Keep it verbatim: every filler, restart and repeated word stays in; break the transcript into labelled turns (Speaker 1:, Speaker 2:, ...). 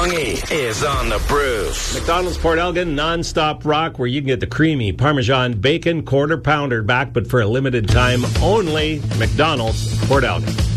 Speaker 1: Longy is on the Bruce.
Speaker 2: McDonald's Port Elgin non-stop rock, where you can get the creamy Parmesan bacon quarter pounder back, but for a limited time only. McDonald's Port Elgin.